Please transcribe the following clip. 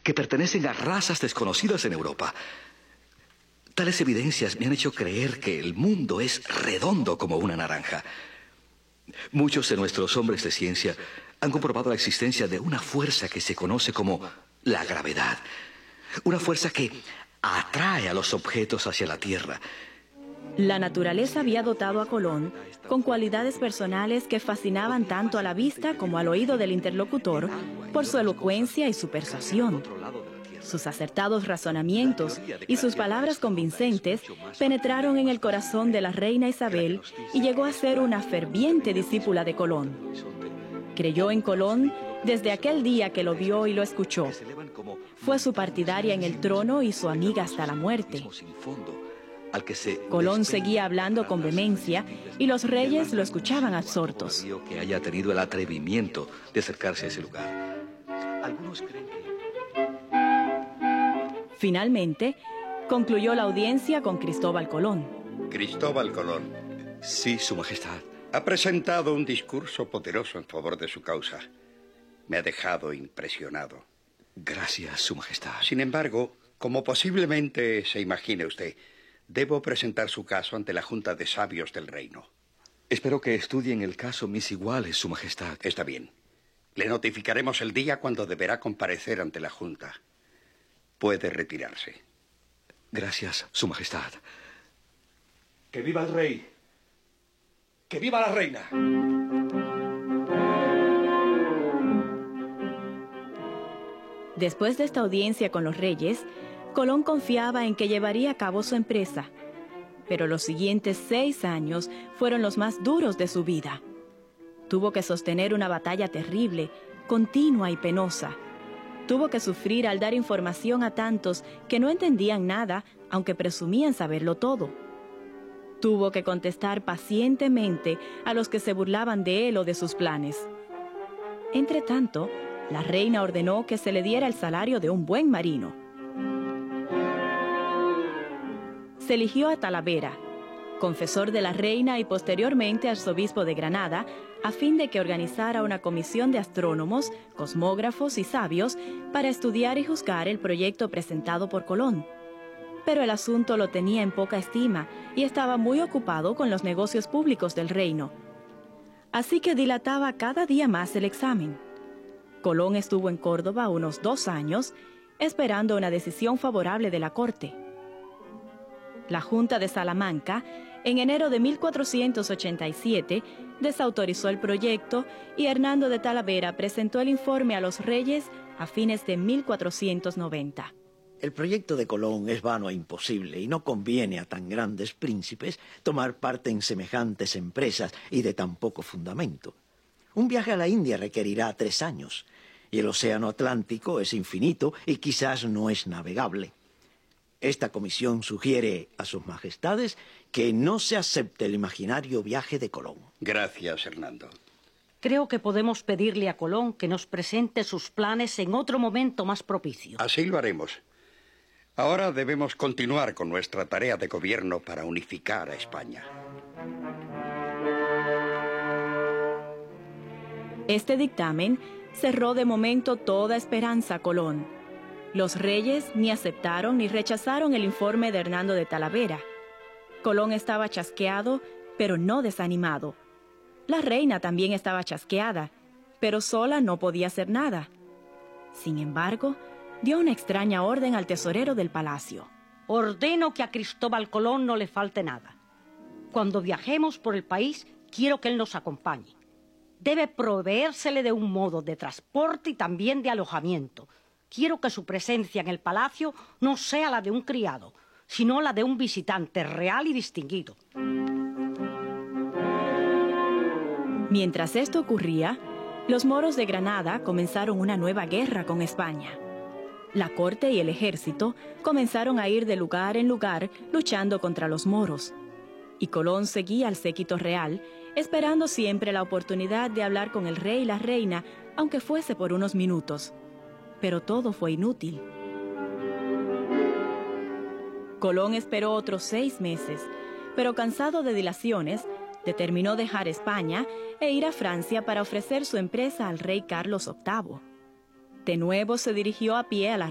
que pertenecen a razas desconocidas en Europa. Tales evidencias me han hecho creer que el mundo es redondo como una naranja. Muchos de nuestros hombres de ciencia han comprobado la existencia de una fuerza que se conoce como la gravedad. Una fuerza que atrae a los objetos hacia la Tierra. La naturaleza había dotado a Colón con cualidades personales que fascinaban tanto a la vista como al oído del interlocutor por su elocuencia y su persuasión. Sus acertados razonamientos y sus palabras convincentes penetraron en el corazón de la reina Isabel y llegó a ser una ferviente discípula de Colón. Creyó en Colón desde aquel día que lo vio y lo escuchó. Fue su partidaria en el trono y su amiga hasta la muerte. Colón seguía hablando con vehemencia y los reyes lo escuchaban absortos. Que haya tenido el atrevimiento de acercarse a ese lugar. Algunos creen que... Finalmente, concluyó la audiencia con Cristóbal Colón. Cristóbal Colón. Sí, Su Majestad. Ha presentado un discurso poderoso en favor de su causa. Me ha dejado impresionado. Gracias, Su Majestad. Sin embargo, como posiblemente se imagine usted, debo presentar su caso ante la Junta de Sabios del Reino. Espero que estudien el caso mis iguales, Su Majestad. Está bien. Le notificaremos el día cuando deberá comparecer ante la Junta. Puede retirarse. Gracias, Su Majestad. ¡Que viva el rey! ¡Que viva la reina! Después de esta audiencia con los reyes, Colón confiaba en que llevaría a cabo su empresa. Pero los siguientes 6 años fueron los más duros de su vida. Tuvo que sostener una batalla terrible, continua y penosa. Tuvo que sufrir al dar información a tantos que no entendían nada, aunque presumían saberlo todo. Tuvo que contestar pacientemente a los que se burlaban de él o de sus planes. Entretanto, la reina ordenó que se le diera el salario de un buen marino. Se eligió a Talavera, confesor de la reina y posteriormente arzobispo de Granada, a fin de que organizara una comisión de astrónomos, cosmógrafos y sabios para estudiar y juzgar el proyecto presentado por Colón. Pero el asunto lo tenía en poca estima y estaba muy ocupado con los negocios públicos del reino. Así que dilataba cada día más el examen. Colón estuvo en Córdoba unos 2 años, esperando una decisión favorable de la corte. La Junta de Salamanca, en enero de 1487, desautorizó el proyecto y Hernando de Talavera presentó el informe a los reyes a fines de 1490. El proyecto de Colón es vano e imposible y no conviene a tan grandes príncipes tomar parte en semejantes empresas y de tan poco fundamento. Un viaje a la India requerirá 3 años y el océano Atlántico es infinito y quizás no es navegable. Esta comisión sugiere a sus majestades que no se acepte el imaginario viaje de Colón. Gracias, Hernando. Creo que podemos pedirle a Colón que nos presente sus planes en otro momento más propicio. Así lo haremos. Ahora debemos continuar con nuestra tarea de gobierno para unificar a España. Este dictamen cerró de momento toda esperanza a Colón. Los reyes ni aceptaron ni rechazaron el informe de Hernando de Talavera. Colón estaba chasqueado, pero no desanimado. La reina también estaba chasqueada, pero sola no podía hacer nada. Sin embargo, dio una extraña orden al tesorero del palacio. Ordeno que a Cristóbal Colón no le falte nada. Cuando viajemos por el país, quiero que él nos acompañe. Debe proveérsele de un modo de transporte y también de alojamiento. Quiero que su presencia en el palacio no sea la de un criado, sino la de un visitante real y distinguido. Mientras esto ocurría, los moros de Granada comenzaron una nueva guerra con España. La corte y el ejército comenzaron a ir de lugar en lugar luchando contra los moros. Y Colón seguía al séquito real, esperando siempre la oportunidad de hablar con el rey y la reina, aunque fuese por unos minutos. Pero todo fue inútil. Colón esperó otros 6 meses, pero cansado de dilaciones, determinó dejar España e ir a Francia para ofrecer su empresa al rey Carlos VIII. De nuevo se dirigió a pie a la